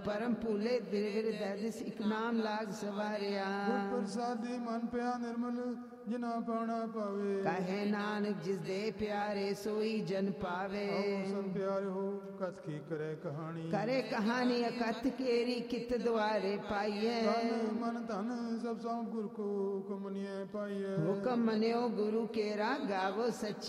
परम भूले दिल दर्दिस इक नाम लाग सवारिया। गुर प्रसादी मन पिया निर्मल जिना पाना पावे। कहे नानक जिस दे प्यारे सोई जन पावे। सब प्यारे हो कथ की करे कहानी। करे कहानी अकथ केरी कित द्वारे पाइए। तन मन धन सब सौंप गुरु को हुक्म मनिए पाइए। हुक्म मनियो गुरु केरा गावो सच्ची